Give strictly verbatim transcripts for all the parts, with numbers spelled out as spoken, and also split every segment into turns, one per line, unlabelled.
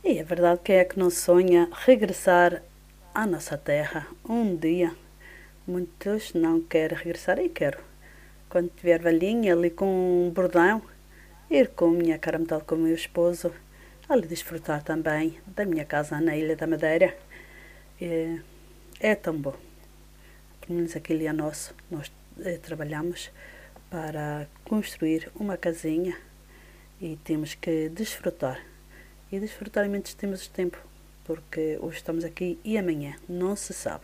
E é verdade, quem é que não sonha regressar à nossa terra um dia? Muitos não querem regressar e quero. Quando tiver velhinha ali com um bordão, ir com a minha cara metade com o meu esposo, ali desfrutar também da minha casa na Ilha da Madeira. É, é tão bom. Pelo menos aquele é nosso. Nós eh, trabalhamos para construir uma casinha e temos que desfrutar. E desfrutar menos temos tempo, porque hoje estamos aqui e amanhã não se sabe.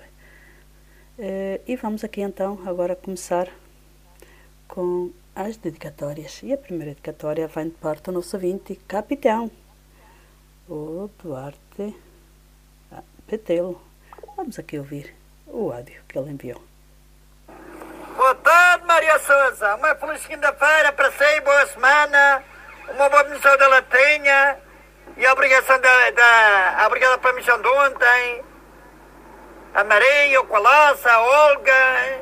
Uh, e vamos aqui então agora começar com as dedicatórias. E a primeira dedicatória vem de parte do nosso ouvinte, Capitão, o Duarte Petelo. Vamos aqui ouvir o áudio que ele enviou.
Boa tarde, Maria Souza. Uma feliz segunda-feira para si, boa semana, uma boa missão da latinha e a obrigação da, da obrigada pela missão de ontem. A Maria, o Colaça, a Olga.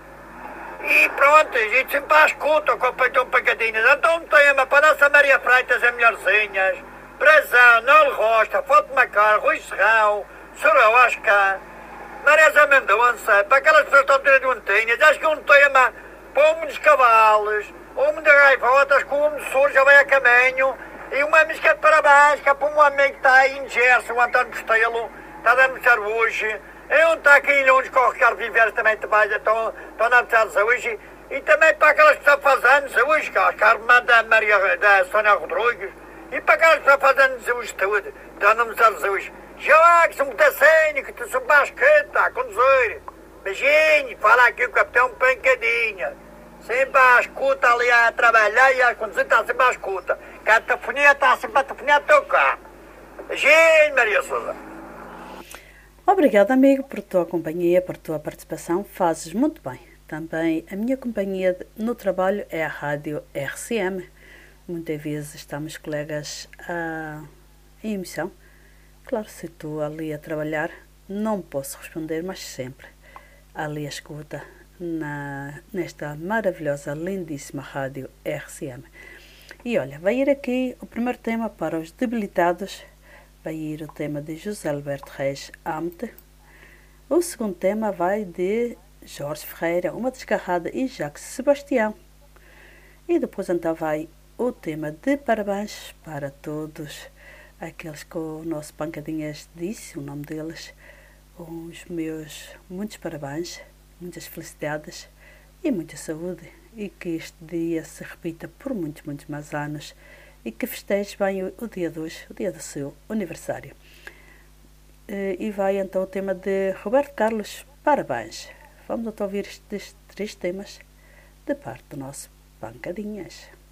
E pronto, a gente sempre à escuta com o pagadinhas. Então um tema para a nossa Maria Freitas, as melhorzinhas. Brazão, Nolo Rosta, Fátima Carlos, Rui Serrão, Sorosca, Maria Mendonça, para aquelas pessoas que estão tirando montanhas. Acho que um tema para o mundo dos cavalos, o mundo das gaivotas, que o mundo sul já vai a caminho. E uma música de parabéns, que é para um amigo que está aí em Gerson, o António Costelo, está a anunciar hoje. Eu não está aqui em Londres com o Ricardo Viveres também de baixo, estão, estão a anunciar hoje. E também para aquelas que estão fazendo anos hoje, que é a irmã da Maria, da Sônia Rodrigues. E para aquelas que estão fazendo anos hoje tudo, estão a anunciar hoje. Joaquim, muito cênico, tu sou basquete, a conduzir. Beijinho, fala aqui o capitão Pancadinha. Sempre à escuta ali a trabalhar e a conduzir está sempre à escuta. Que a telefonia está sempre a telefonia a tocar. Beijinho, Maria Sousa.
Obrigado, amigo, por tua companhia, por tua participação. Fazes muito bem. Também a minha companhia no trabalho é a Rádio R C M. Muitas vezes estamos colegas a... em emissão. Claro, se estou ali a trabalhar, não posso responder, mas sempre ali a escuta na... nesta maravilhosa, lindíssima Rádio R C M. E olha, vai ir aqui o primeiro tema para os debilitados. Vai ir o tema de José Alberto Reis Amte. O segundo tema vai de Jorge Ferreira, Uma Desgarrada e Jacques Sebastião. E depois então vai o tema de parabéns para todos aqueles que o nosso Pancadinhas disse, o nome deles. Os meus muitos parabéns, muitas felicidades e muita saúde. E que este dia se repita por muitos, muitos mais anos. E que festeje bem o, o dia de hoje, o dia do seu aniversário. E, e vai então o tema de Roberto Carlos, parabéns. Vamos então ouvir estes três temas de parte do nosso Pancadinhas.